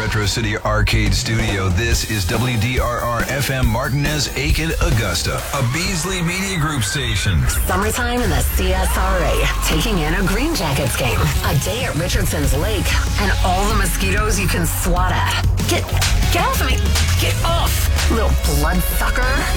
Retro City Arcade Studio. This is WDRR FM Martinez, Aiken, Augusta, a Beasley Media Group station. Summertime in the CSRA, taking in a Green Jackets game, a day at Richardson's Lake, and all the mosquitoes you can swat at. Get off of me! Get off, little bloodsucker!